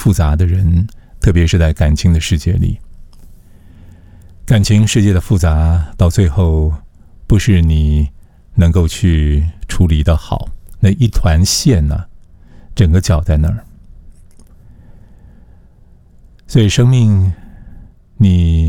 复杂的人，特别是在感情的世界里。感情世界的复杂，到最后不是你能够去处理得好，那一团线呢，整个搅在那儿。所以生命，你